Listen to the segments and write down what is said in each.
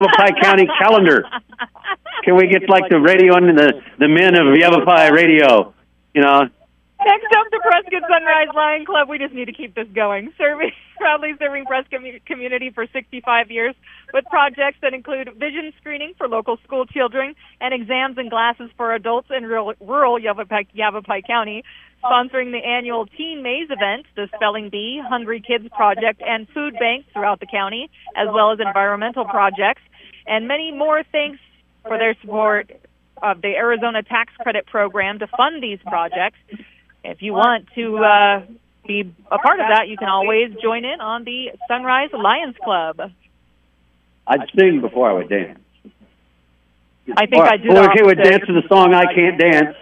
Yavapai County calendar. Can we get like the radio and the men of Yavapai radio? You know. Next up, the Prescott Sunrise Lion Club. We just need to keep this going. Proudly serving Prescott community for 65 years with projects that include vision screening for local school children and exams and glasses for adults in rural Yavapai County. Sponsoring the annual Teen Maze event, the Spelling Bee, Hungry Kids Project, and food banks throughout the county, as well as environmental projects, and many more. Thanks for their support of the Arizona Tax Credit Program to fund these projects. If you want to be a part of that, you can always join in on the Sunrise Lions Club. I'd sing before I would dance. I think I do. Or I would dance to the song "I Can't Dance."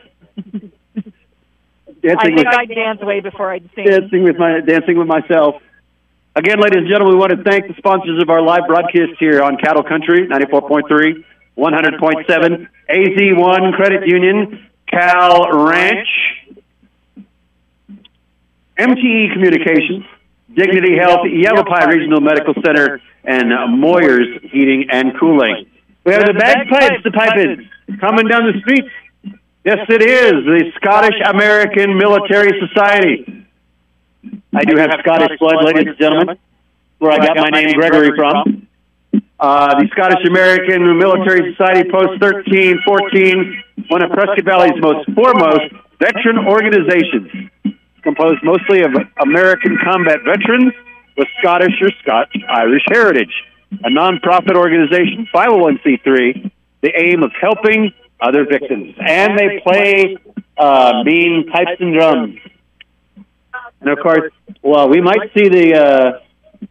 I'd dance way before I'd sing. Dancing with myself. Again, ladies and gentlemen, we want to thank the sponsors of our live broadcast here on Cattle Country, 94.3, 100.7, AZ1 Credit Union, Cal Ranch, MTE Communications, Dignity Health, Yavapai Regional Medical Center, and Moyers Heating and Cooling. We have the bagpipes, the pipers, coming down the street. Yes, it is, the Scottish American Military Society. I do have Scottish blood, ladies and gentlemen, where I got my name Gregory from. The Scottish American Military Society, Post 1314, one of Prescott Valley's most foremost veteran organizations, composed mostly of American combat veterans with Scottish or Scotch-Irish heritage. A non-profit organization, 501c3, the aim of helping other victims. And they play bean pipes and drums. And, of course, well, we might see the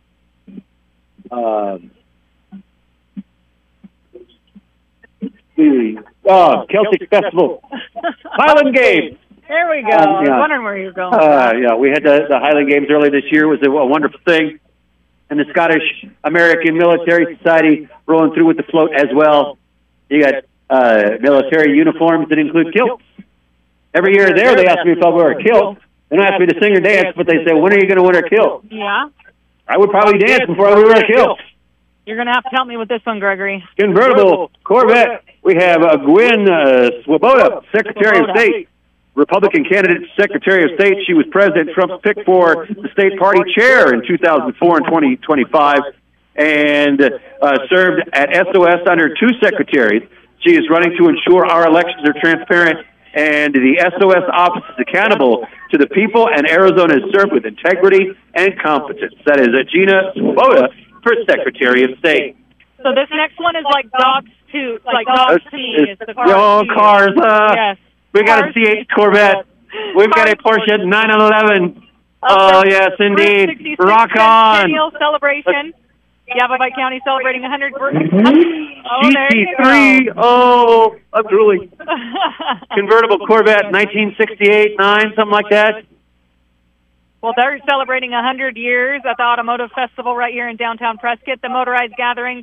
Celtic Festival. Highland Games. There we go. I was wondering where you were going. We had the Highland Games early this year. It was a wonderful thing. And the Scottish American Military Society rolling through with the float as well. You got military uniforms that include kilts. Every year there, they ask me if I'll wear a kilt. They don't ask me to sing or dance, but they say, when are you going to wear a kilt? Yeah. I would probably dance before I would wear a kilt. You're going to have to help me with this one, Gregory. Convertible Corvette. We have Gwen Swoboda, Secretary of State, Republican candidate, Secretary of State. She was President Trump's pick for the state party chair in 2004 and 2025, and served at SOS under two secretaries. She is running to ensure our elections are transparent and the SOS office is accountable to the people, and Arizona is served with integrity and competence. That is Gina Swoboda for Secretary of State. So this next one is like dogs to me. It's the cars. Yes. We got a C8 Corvette. We've got a Porsche 911. Oh, yes, indeed. Rock on. Centennial celebration. Yavapai County celebrating 100 birthdays. GT3. Oh, I'm drooling. Convertible Corvette, 1968, 9, something like that. Well, they're celebrating 100 years at the Automotive Festival right here in downtown Prescott. The motorized gathers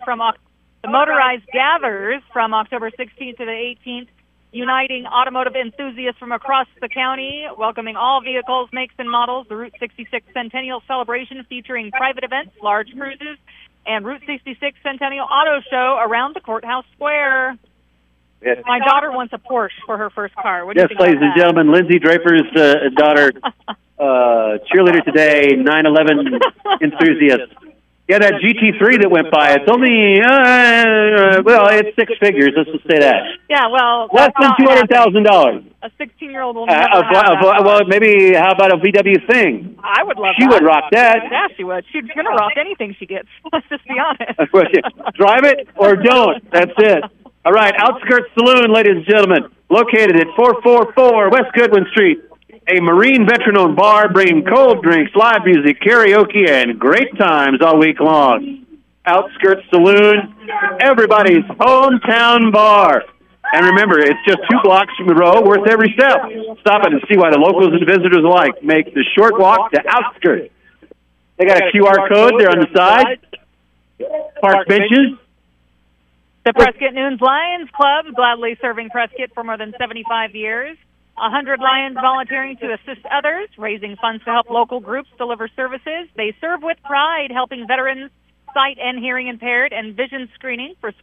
from October 16th to the 18th, uniting automotive enthusiasts from across the county, welcoming all vehicles, makes, and models. The Route 66 Centennial Celebration featuring private events, large cruises, and Route 66 Centennial Auto Show around the Courthouse Square. Yes. My daughter wants a Porsche for her first car. What do you think ladies and gentlemen, Lindsay Draper's daughter, cheerleader today, 911 enthusiast. Yeah, that GT3 that went by, it's only, it's six figures, let's just say that. Yeah, well. Less than $200,000. A 16-year-old will never have that. Well, maybe, how about a VW thing? I would love that. She would rock that. Yeah, she would. She's going to rock anything she gets. Let's just be honest. Drive it or don't. That's it. All right, Outskirts Saloon, ladies and gentlemen, located at 444 West Goodwin Street. A Marine veteran-owned bar bringing cold drinks, live music, karaoke, and great times all week long. Outskirts Saloon, everybody's hometown bar. And remember, it's just 2 blocks from the row, worth every step. Stop it and see why the locals and visitors alike make the short walk to Outskirts. They got a QR code there on the side. Park benches. The Prescott Noons Lions Club, gladly serving Prescott for more than 75 years. 100 Lions volunteering to assist others, raising funds to help local groups deliver services. They serve with pride, helping veterans sight and hearing impaired, and vision screening for